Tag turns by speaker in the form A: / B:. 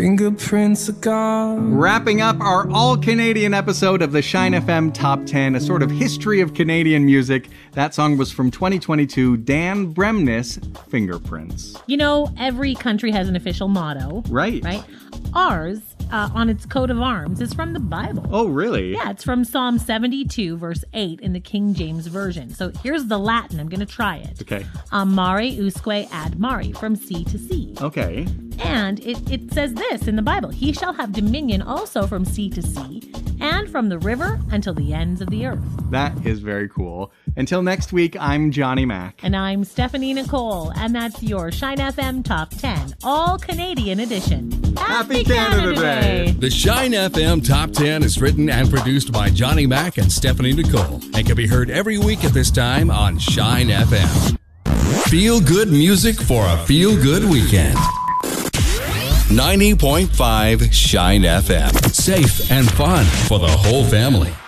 A: Fingerprints are gone.
B: Wrapping up our all-Canadian episode of the Shine FM Top 10, a sort of history of Canadian music. That song was from 2022, Dan Bremnes, Fingerprints.
C: You know, every country has an official motto.
B: Right.
C: Ours, on its coat of arms, is from the Bible.
B: Oh, really?
C: Yeah, it's from Psalm 72, verse 8 in the King James Version. So here's the Latin. I'm going to try it.
B: Okay.
C: Mare usque ad mare, from sea to sea.
B: Okay.
C: And it says this in the Bible: he shall have dominion also from sea to sea, and from the river until the ends of the earth.
B: That is very cool. Until next week, I'm Johnny Mac.
C: And I'm Stephanie Nicole, and that's your Shine FM Top 10, all Canadian edition.
B: Happy Canada Day!
D: The Shine FM Top 10 is written and produced by Johnny Mac and Stephanie Nicole, and can be heard every week at this time on Shine FM. Feel good music for a feel good weekend. 90.5 Shine FM. Safe and fun for the whole family.